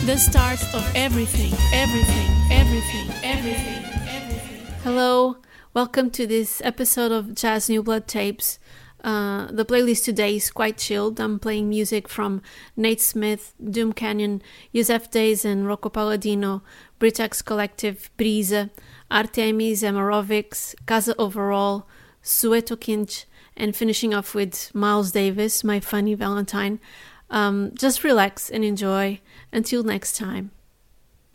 The start of everything, everything, everything, everything, everything. Hello, welcome to this episode of Jazz New Blood Tapes. The playlist today is quite chilled. I'm playing music from Nate Smith, Doom Canyon, Yusef Days and Rocco Palladino, Britex Collective, Brisa, Artemis, Amarovics, Casa Overall, Sueto Kinch, and finishing off with Miles Davis, My Funny Valentine. Just relax and enjoy. Until next time.